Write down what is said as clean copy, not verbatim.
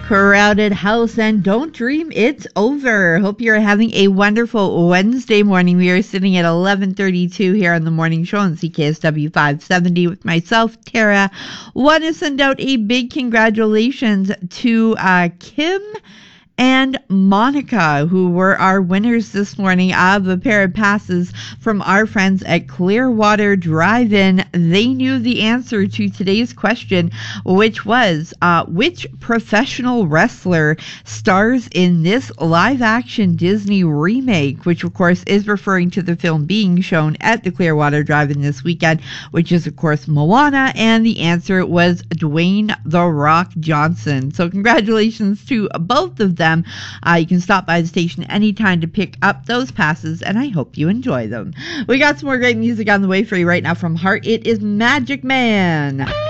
Crowded House and Don't Dream It's Over. Hope you're having a wonderful Wednesday morning. We are sitting at 11:32 here on the morning show on CKSW 570 with myself, Tara. Want to send out a big congratulations to Kim and Monica, who were our winners this morning of a pair of passes from our friends at Clearwater Drive-In. They knew the answer to today's question, which was, which professional wrestler stars in this live-action Disney remake, which, of course, is referring to the film being shown at the Clearwater Drive-In this weekend, which is, of course, Moana, and the answer was Dwayne "The Rock" Johnson. So congratulations to both of them. You can stop by the station anytime to pick up those passes, and I hope you enjoy them. We got some more great music on the way for you right now from Heart. It is Magic Man.